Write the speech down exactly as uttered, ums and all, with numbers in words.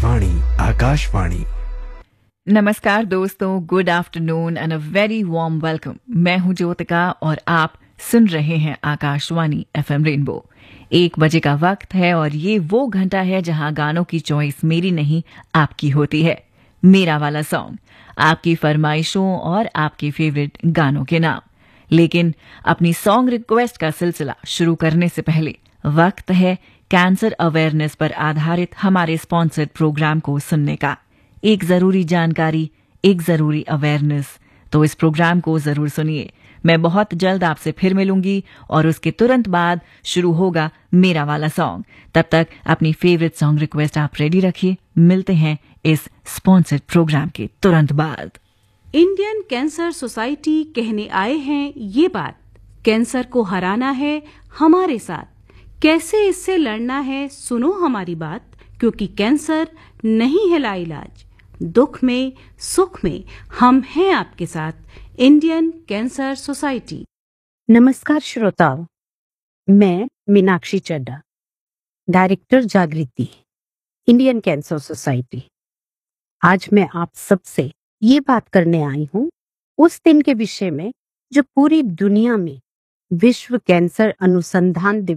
वाणी आकाशवाणी। नमस्कार दोस्तों, good afternoon and a very warm welcome. मैं हूं ज्योतिका और आप सुन रहे हैं आकाशवाणी एफएम रेनबो। एक बजे का वक्त है और ये वो घंटा है जहां गानों की चॉइस मेरी नहीं आपकी होती है। मेरा वाला सॉन्ग, आपकी फरमाइशों और आपके फेवरेट गानों के नाम। लेकिन अपनी सॉन्ग रिक्वेस्ट का सिलसिला शुरू करने से पहले वक्त है कैंसर अवेयरनेस पर आधारित हमारे स्पॉन्सर्ड प्रोग्राम को सुनने का। एक जरूरी जानकारी, एक जरूरी अवेयरनेस, तो इस प्रोग्राम को जरूर सुनिए। मैं बहुत जल्द आपसे फिर मिलूंगी और उसके तुरंत बाद शुरू होगा मेरा वाला सॉन्ग। तब तक अपनी फेवरेट सॉन्ग रिक्वेस्ट आप रेडी रखिए। मिलते हैं इस स्पॉन्सर्ड प्रोग्राम के तुरंत बाद। इंडियन कैंसर सोसाइटी कहने आए हैं ये बात, कैंसर को हराना है हमारे साथ, कैसे इससे लड़ना है सुनो हमारी बात, क्योंकि कैंसर नहीं है लाइलाज, दुख में सुख में हम हैं आपके साथ। Indian cancer society. नमस्कार श्रोताओं, मैं मीनाक्षी चड्डा, डायरेक्टर जागृति, इंडियन कैंसर सोसाइटी। आज मैं आप सबसे ये बात करने आई हूँ उस दिन के विषय में जो पूरी दुनिया में विश्व कैंसर अनुसंधान दिवस